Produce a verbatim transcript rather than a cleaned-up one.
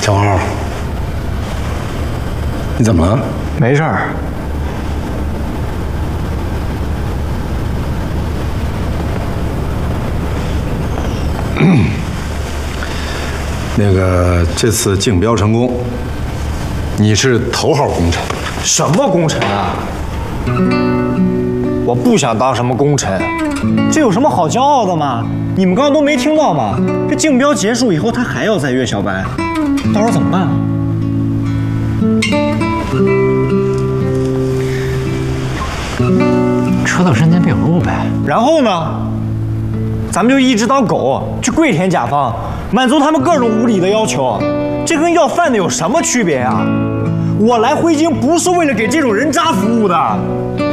小豪，你怎么了？ 没事儿。 那个，这次竞标成功，你是头号功臣。 什么功臣啊？我不想当什么功臣，这有什么好骄傲的吗？你们刚刚都没听到吗？这竞标结束以后，他还要再约小白，到时候怎么办啊？ 车到山前必有路呗。 然后呢？咱们就一直当狗去跪舔甲方，满足他们各种无理的要求，这跟要饭的有什么区别呀？我来辉京不是为了给这种人渣服务的。